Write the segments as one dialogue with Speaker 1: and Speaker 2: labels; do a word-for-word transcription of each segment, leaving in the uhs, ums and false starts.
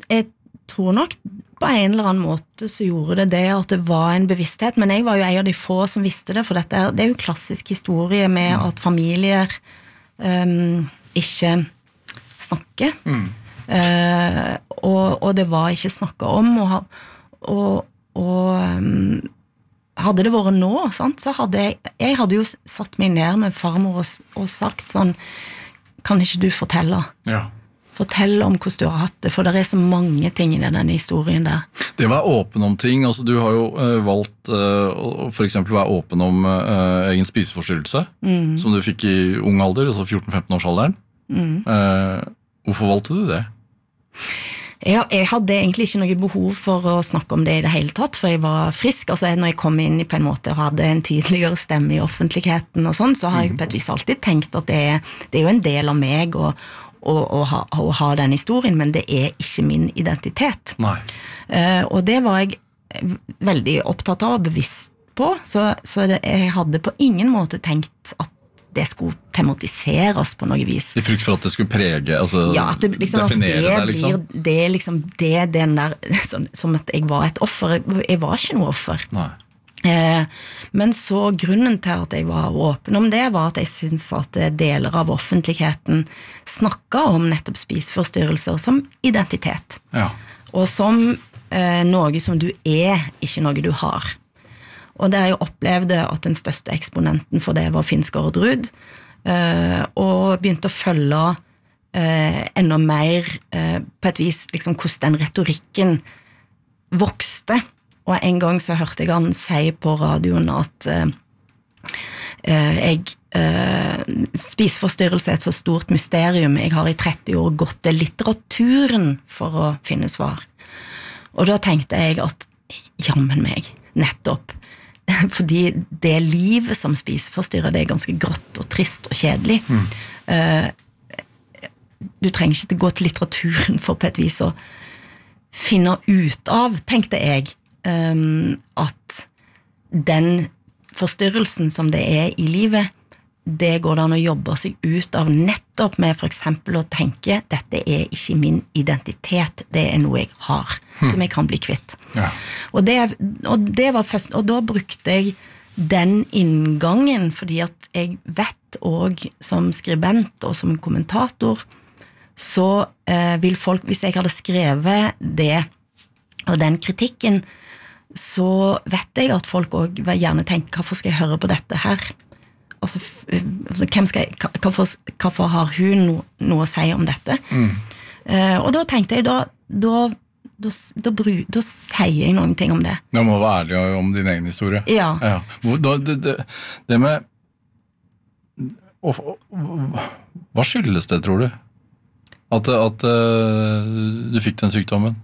Speaker 1: jeg tror nok på en eller annen måte så gjorde det det at det var en bevissthet, men jeg var jo en av de få som visste det, for dette er, det er jo klassisk historie med mm. at familier um, ikke snakker, mm. uh, og, og det var ikke snakket om, og, og, og um, hadde det vært nå, sant, så hadde jeg, jeg hadde jo satt meg ned med farmor og, og sagt sånn, kan ikke du fortelle? Ja. Fortell om hvordan du har hatt det, for det er så mange ting i denne historien der.
Speaker 2: Det var åpen om ting, altså du har jo uh, valgt uh, å for eksempel være åpen om uh, egen spiseforstyrrelse, mm. som du fikk i ung alder, altså fjorten-femten års alderen. Mm. Uh, hvorfor valgte du det?
Speaker 1: Jeg, jeg hadde egentlig ikke noe behov for å snakke om det i det hele tatt, for jeg var frisk, altså når jeg kom inn i på en måte og hadde en tydeligere stemme i offentligheten og sånn, så har jeg på et vis alltid tenkt at det er, det er jo en del av meg, og Å, å, ha, å ha den historien, men det er ikke min identitet. Nei. Uh, og det var jeg veldig opptatt av og bevisst på, så, så det, jeg hadde på ingen måte tenkt at det skulle tematiseres på noe vis.
Speaker 2: I frykt for at det skulle prege, altså
Speaker 1: ja, at det, liksom,
Speaker 2: definere
Speaker 1: at det
Speaker 2: det, liksom?
Speaker 1: Blir, det, liksom, det den der, som, som at jeg var et offer. Jeg, jeg var ikke noe offer. Nei. Eh, men så grunnen til at jeg var åpen om det var at jeg synes at deler av offentligheten snakket om nettopp spiseforstyrrelser som identitet ja. Og som eh, noe som du er, ikke noe du har, og der jeg opplevde at den største eksponenten for det var Finn Skårderud, eh, og begynte å følge eh, enda mer eh, på et vis liksom, hvordan den retorikken vokste. Og en gang så hørte jeg han si på radioen at uh, uh, jeg, uh, spiseforstyrrelse er et så stort mysterium. Jeg har i tretti år gått til litteraturen for å finne svar. Og da tenkte jeg at, jammen meg, nettopp. Fordi det livet som spiseforstyrrer, det er ganske grått og trist og kjedelig. Mm. Uh, du trenger ikke gå til litteraturen for på et vis å finne ut av, tenkte jeg. Um, at den forstyrrelsen som det er i livet, det går det an å jobbe seg ut av nettopp med for eksempel å tenke, dette er ikke min identitet, det er noe jeg har, hmm. som jeg kan bli kvitt. Ja. Og, det, og det var først, og da brukte jeg den inngangen, fordi at jeg vet også som skribent og som kommentator, så eh, vil folk, hvis jeg hadde skrevet det, og den kritikken, så vet jeg at folk også vil gjerne tenke, hvorfor skal jeg høre på dette her? Altså, hvem skal jeg, hvorfor, hvorfor har hun no, noe å si om dette? Mm. Uh, og da tenkte jeg, da, da, da, da, bru, da sier jeg noen ting om det.
Speaker 2: Da må du være ærlig om din egen historie.
Speaker 1: Ja.
Speaker 2: ja. Da, det, det, det med, og, og, hva skyldes det, tror du? At, at uh, du fikk den sykdommen?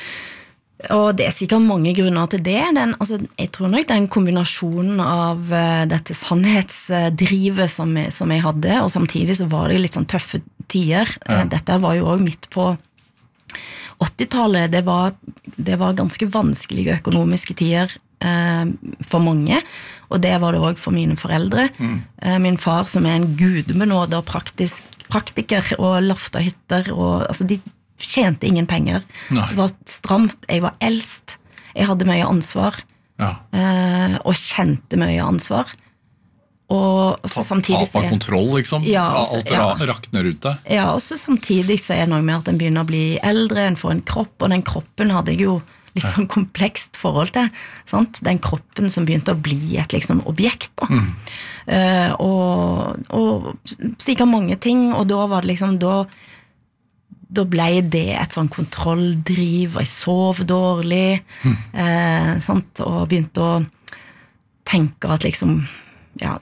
Speaker 1: Og det er sikkert mange grunner til det. Den, altså, jeg tror nok det er en kombinasjon av uh, dette sannhetsdrivet som, som jeg hadde, og samtidig så var det litt sånn tøffe tider. Ja. Dette var jo også midt på åttitallet. Det var, det var ganske vanskelige økonomiske tider uh, for mange, og det var det også for mine foreldre. Mm. Uh, min far som er en gudbenådet og praktisk, praktiker og lafta hytter, og altså de tjente ingen penger. Nei. Det var stramt, jeg var eldst, jeg hadde mye ansvar, ja. eh, og kjente mye ansvar. Og, og så samtidig
Speaker 2: Tap av kontroll, liksom? Ja, også, alt ja. rakner ut det?
Speaker 1: Ja, og så samtidig så er det noe med at en begynner å bli eldre, en får en kropp, og den kroppen hadde jeg jo litt sånn komplekst forhold til, sant? Den kroppen som begynte å bli et liksom objekt, da. Mm. Eh, og, og sikkert mange ting, og da var det liksom, da da ble det et sånn kontrolldriv, og jeg sov dårlig, mm. eh, sant? Og begynte å tenke at liksom, ja,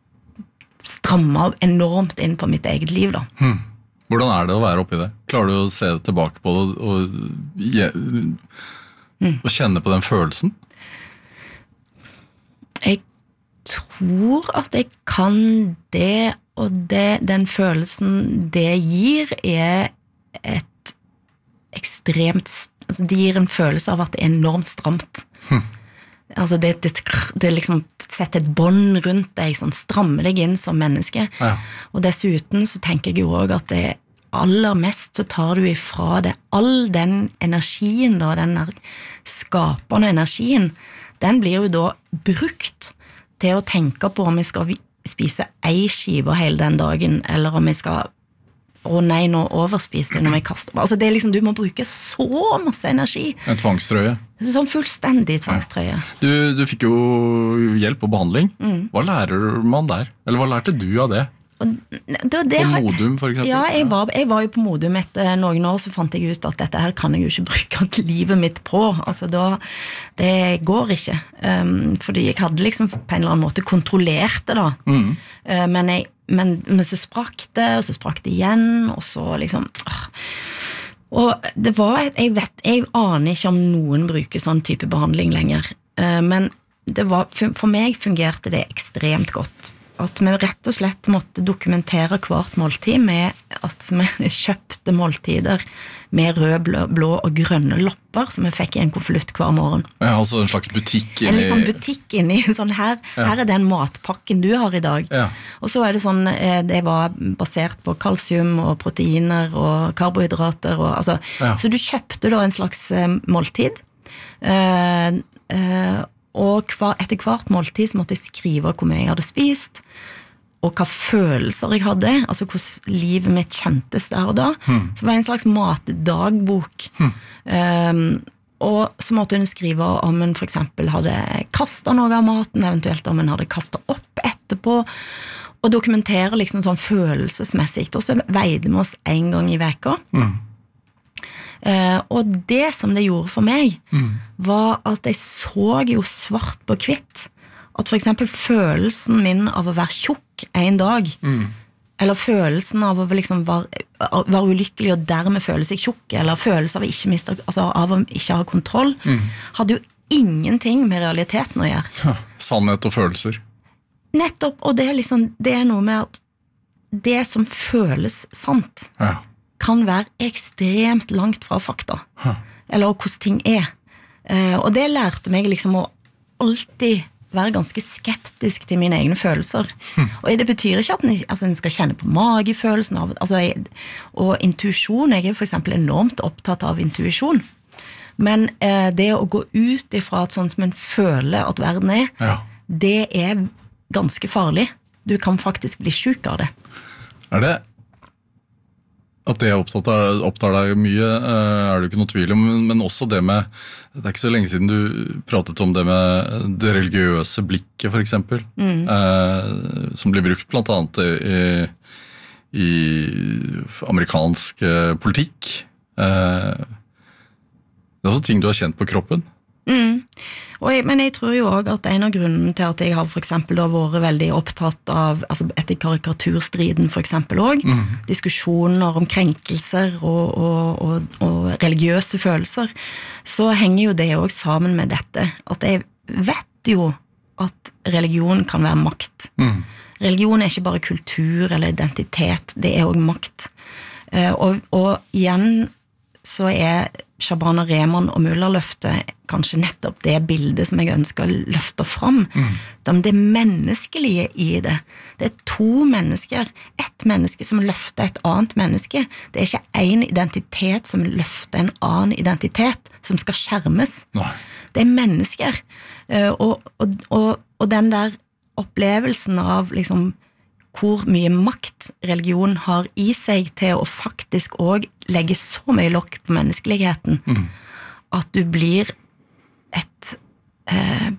Speaker 1: stramme enormt inn på mitt eget liv, da.
Speaker 2: Mm. Hvordan er det å være oppi det? Klarer du å se tilbake på det og, og, og kjenne på den følelsen?
Speaker 1: Jeg tror at jeg kan det, og det, den følelsen det gir er et ekstremt, altså det gir en følelse av at det er enormt stramt. Hm. Altså det, det, det liksom setter et bånd rundt deg, sånn strammer deg inn som menneske. Ja. Og dessuten så tenker jeg jo også at det, aller mest så tar du ifra det all den energien da, den der skapende energien, den blir jo da brukt til å tenke på om vi skal spise ei skive hele den dagen, eller om vi skal å nei, nå overspiste når vi kaster. Altså det er liksom, du må bruke så masse energi.
Speaker 2: En tvangstrøye.
Speaker 1: Sånn fullstendig tvangstrøye.
Speaker 2: Ja. Du, du fikk jo hjelp og behandling. Mm. Hva lærer man der? Eller hva lærte du av det?
Speaker 1: Og det, det,
Speaker 2: på Modum for eksempel?
Speaker 1: Ja, jeg var, jeg var jo på Modum etter noen år, så fant jeg ut at dette her kan jeg jo ikke bruke livet mitt på. Altså da, det går ikke. Um, fordi jeg hadde liksom på en eller annen måte kontrollert det da. Mm. Uh, men, jeg, men, men så sprakk det, og så sprakk det igjen, og så liksom... Uh. Og det var, jeg vet, jeg aner ikke om noen bruker sånn type behandling lenger. Uh, men det var, for meg fungerte det ekstremt godt. At vi rett og slett måtte dokumentere hvert måltid med at vi kjøpte måltider med rød, blå, blå og grønne lopper som vi fikk i en konvolutt hver morgen.
Speaker 2: Ja, altså en slags butikk inni...
Speaker 1: En liksom butikk inni, sånn her, ja. Her er den matpakken du har i dag. Ja. Og så er det sånn, det var basert på kalsium og proteiner og karbohydrater, og, altså, ja. Så du kjøpte da en slags måltid, eh, eh, og hver, etter hvert måltid så måtte jeg skrive hvor mye jeg hadde spist, og hva følelser jeg hadde, altså hvordan livet mitt kjentes der og da. Hmm. Så det var en slags matdagbok. Hmm. Um, og så måtte hun skrive om hun for eksempel hadde kastet noe av maten, eventuelt om hun hadde kastet opp etterpå, og dokumentere liksom sånn følelsesmessig. Og så veide vi oss en gang i veka. Hmm. Uh, og det som det gjorde for meg mm. var at jeg så jo svart på hvitt at for eksempel følelsen min av å være tjukk en dag mm. eller følelsen av å liksom være, være ulykkelig og dermed føle seg tjukk eller følelsen av å ikke, miste, altså av å ikke ha kontroll mm. hadde jo ingenting med realiteten å gjøre.
Speaker 2: Ja, sannhet og følelser.
Speaker 1: Nettopp, og det er, liksom, det er noe med at det som føles sant ja kan være ekstremt langt fra fakta, huh. eller hvordan ting er. Uh, og det lærte meg liksom å alltid være ganske skeptisk til mine egne følelser. Hmm. Og det betyr ikke at en, altså, en skal kjenne på magefølelsen av, altså, jeg, og intuisjon, jeg er for eksempel enormt opptatt av intuisjon. Men uh, det å gå ut ifra at sånn som en føler at verden er, ja. Det er ganske farlig. Du kan faktisk bli syk av det.
Speaker 2: Er det at det opptar, opptar deg mye, er det ikke noe tvil om, men også det med, det er ikke så lenge siden du pratet om det med det religiøse blikket, for eksempel, mm. eh, som blir brukt blant annet i, i amerikansk politikk. Eh, det er også ting du har kjent på kroppen.
Speaker 1: Mm. Og jeg, men jeg tror jo også at en av grunnen til at jeg har for eksempel da vært veldig opptatt av, altså etter karikaturstriden for eksempel også, mm. diskusjoner om krenkelser og, og, og, og religiøse følelser, så henger jo det også sammen med dette, at jeg vet jo at religion kan være makt. Mm. Religion er ikke bare kultur eller identitet, det er også makt. Uh, og, og igjen så er Shabana Rehman og Mullerløftet kanskje nettopp det bildet som jeg ønsker å løfte fram. Mm. Det menneskelige i det. Det er to mennesker. Et menneske som løfter et annet menneske. Det er ikke en identitet som løfter en annen identitet som skal skjermes. Nei. Det er mennesker. Og, og, og, og den der opplevelsen av liksom hvor mye makt religion har i seg til å faktisk også legge så mye lokk på menneskeligheten, mm. at du blir et eh,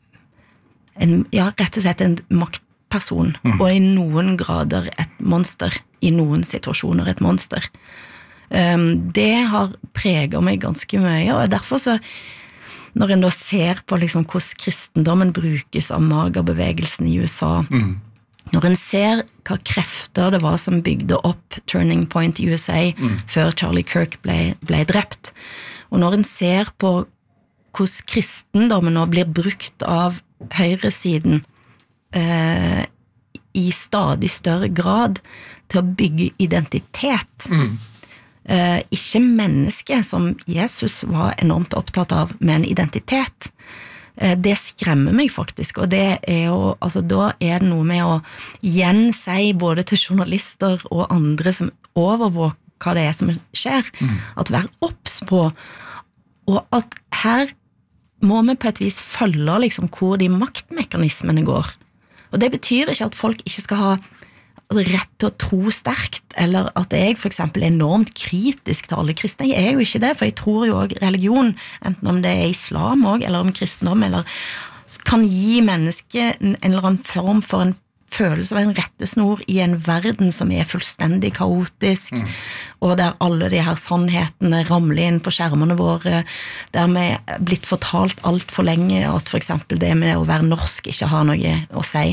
Speaker 1: en, ja, rett og slett en maktperson, mm. og i noen grader et monster, i noen situasjoner et monster. Um, det har preget meg ganske mye, og derfor så når en da ser på liksom hvordan kristendommen brukes av magerbevegelsen i U S A, mm. når en ser hva krefter det var som bygde opp Turning Point i U S A mm. før Charlie Kirk ble, ble drept, og når en ser på hvordan kristendommen nå blir brukt av høyresiden eh, i stadig større grad til å bygge identitet, mm. eh, ikke menneske som Jesus var enormt opptatt av, men identitet, det skremmer meg faktisk, og det er jo, altså da er det noe med å igjen si både til journalister og andre som overvåke hva det er som skjer, mm. at være obs på, og at her må vi på et vis følge liksom, hvor de maktmekanismene går. Og det betyr ikke at folk ikke skal ha rett til å tro sterkt, eller at jeg for eksempel er enormt kritisk til alle kristne. Jeg er jo ikke det, for jeg tror jo også religion, enten om det er islam også, eller om kristendom, eller kan gi mennesket en eller annen form for en følelse av en rettesnor i en verden som er fullstendig kaotisk, mm. og der alle de her sannhetene ramler inn på skjermene våre, der vi er blitt fortalt alt for lenge, at for eksempel det med å være norsk ikke har noe å si.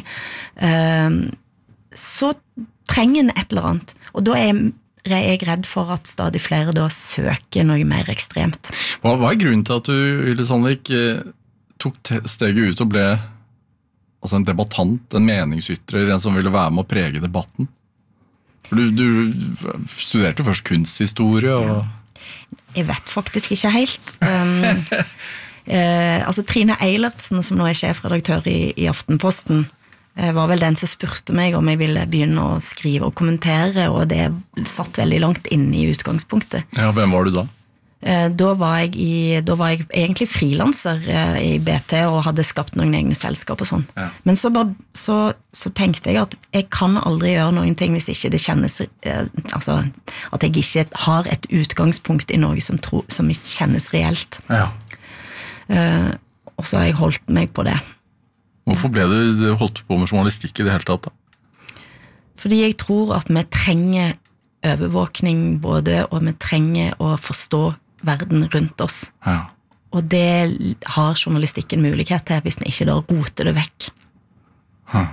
Speaker 1: Så trenger en et eller annet, og da er jeg redd for at stadig flere da søker noe mer ekstremt.
Speaker 2: Hva, hva er grunnen til at du, Hilde Sandvik, tok steget ut og ble altså en debattant, en meningsytrer, en som ville være med å prege debatten? For du, du studerte først kunsthistorie, og...
Speaker 1: Ja. Jeg vet faktisk ikke helt. Um, eh, altså Trine Eilertsen, som nå er sjefredaktør i, i Aftenposten, eh, var vel den som spurte meg om jeg ville begynne å skrive og kommentere, og det satt veldig langt inne i utgangspunktet.
Speaker 2: Ja, hvem var du da?
Speaker 1: Da var jeg, i, da var jeg egentlig frilanser i B T og hadde skapt noen egne selskap og sånn. Ja. Men så, bare, så, så tenkte jeg at jeg kan aldri gjøre noen ting hvis ikke det kjennes, altså at jeg ikke har et utgangspunkt i noe som, tro, som kjennes reelt.
Speaker 2: Ja.
Speaker 1: Uh, og så har jeg holdt meg på det.
Speaker 2: Hvorfor ble du holdt på med journalistikk i det hele tatt da?
Speaker 1: Fordi jeg tror at vi trenger overvåkning både, og vi trenger å forstå verden rundt oss.
Speaker 2: Ja.
Speaker 1: Og det har journalistikken mulighet til hvis den ikke da roter det vekk.
Speaker 2: Huh.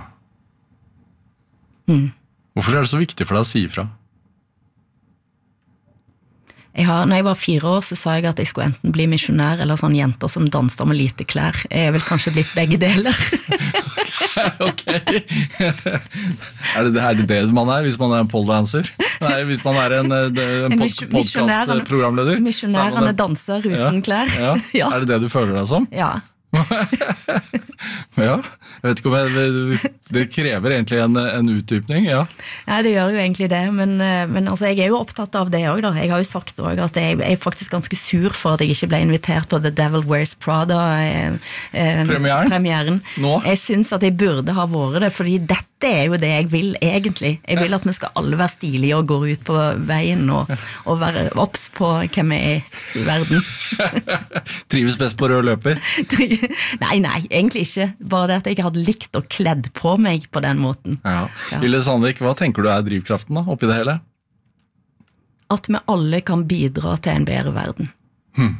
Speaker 1: Mm.
Speaker 2: Hvorfor er det så viktig for deg å si ifra?
Speaker 1: Jeg har, når jeg var fire år, så sa jeg at jeg skulle enten bli misjonær eller sånn jenter som danser med lite klær. Jeg er vel kanskje blitt begge deler.
Speaker 2: Ok. Er det, er det det man er hvis man er en poledancer? Nei, hvis man er en, en podcast-programleder?
Speaker 1: Misjonærene danser uten
Speaker 2: ja,
Speaker 1: klær.
Speaker 2: Ja.
Speaker 1: Ja.
Speaker 2: Er det det du føler deg som?
Speaker 1: Ja.
Speaker 2: Ja, jeg vet ikke om jeg, det krever egentlig en, en utdypning, ja.
Speaker 1: Ja, det gjør jo egentlig det, men, men altså, jeg er jo opptatt av det også da. Jeg har jo sagt også at jeg, jeg er faktisk ganske sur for at jeg ikke ble invitert på The Devil Wears Prada eh, eh,
Speaker 2: premieren.
Speaker 1: premieren.
Speaker 2: Nå?
Speaker 1: Jeg synes at jeg burde ha vært det, fordi dette er jo det jeg vil egentlig. Jeg vil at vi skal alle være stilige og gå ut på veien og, og være obs på hvem vi er i verden.
Speaker 2: Trives best på rød løper?
Speaker 1: Nei, nei, egentlig ikke. Bare det at jeg hadde likt og kledd på meg på den måten.
Speaker 2: Ja.
Speaker 1: Ja.
Speaker 2: Hilde Sandvik, hva tenker du er drivkraften da, oppi det hele?
Speaker 1: At vi alle kan bidra til en bedre verden.
Speaker 2: Hmm.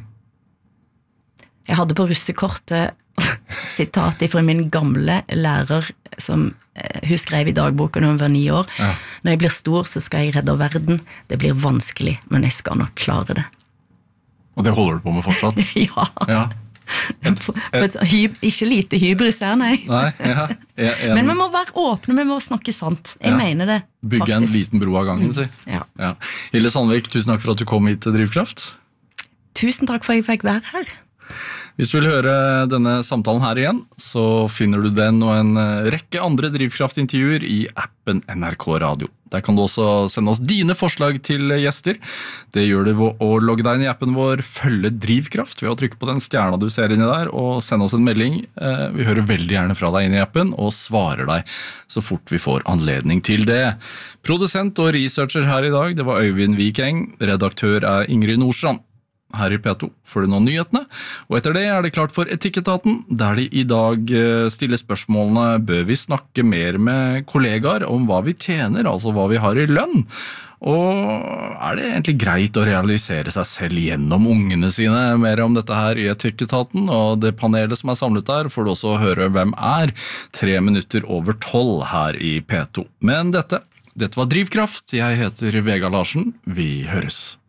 Speaker 1: Jeg hadde på russekortet sitat fra min gamle lærer som hun skrev i dagboken når hun var ni år.
Speaker 2: Ja.
Speaker 1: Når jeg blir stor så skal jeg redde verden. Det blir vanskelig, men jeg skal nok klare det.
Speaker 2: Og det holder du på med fortsatt?
Speaker 1: Ja.
Speaker 2: Ja.
Speaker 1: Et, et, et, ikke lite hybris her, nei.
Speaker 2: Nei ja. en,
Speaker 1: Men vi må være åpne, vi må snakke sant. Jeg ja. mener det.
Speaker 2: Bygge faktisk. En liten bro av gangen, si.
Speaker 1: Ja.
Speaker 2: Ja. Hilde Sandvik, tusen takk for at du kom hit til Drivkraft.
Speaker 1: Tusen takk for at jeg fikk være her.
Speaker 2: Hvis du vil høre denne samtalen her igjen, så finner du den og en rekke andre Drivkraft-intervjuer i appen N R K Radio. Der kan du også sende oss dine forslag til gjester. Det gjør du ved å logge deg inn i appen vår Følge Drivkraft ved å trykke på den stjerna du ser inni der og sende oss en melding. Vi hører veldig gjerne fra deg inn i appen og svarer deg så fort vi får anledning til det. Produsent og researcher her i dag, det var Øyvind Vikeng. Redaktør er Ingrid Nordstrand. Her i P to får du nå nyhetene, og etter det er det klart for Etikketaten, der de i dag stiller spørsmålene: bør vi snakke mer med kollegaer om hva vi tjener, altså hva vi har i lønn? Og er det egentlig greit å realisere seg selv gjennom ungene sine? Mer om dette her i Etikketaten, og det panelet som er samlet der får du også høre hvem er, tre minutter over tolv her i P to. Men dette, dette var Drivkraft, jeg heter Vegard Larsen, vi høres.